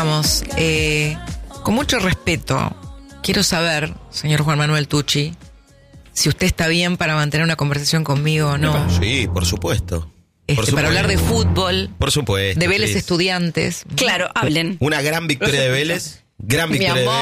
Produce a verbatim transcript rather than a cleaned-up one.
arrancamos. Eh, con mucho respeto, quiero saber, señor Juan Manuel Tucci, si usted está bien para mantener una conversación conmigo o no. Sí, por supuesto. Este, por supuesto. Para hablar de fútbol, por supuesto, de Vélez sí. Estudiantes. Claro, hablen. Una gran victoria de Vélez. Gran victoria de Vélez.